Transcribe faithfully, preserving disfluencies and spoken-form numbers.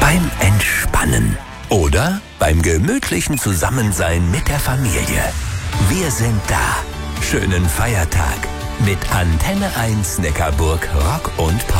beim Entspannen oder beim gemütlichen Zusammensein mit der Familie. Wir sind da. Schönen Feiertag mit Antenne eins Neckarburg Rock und Pop.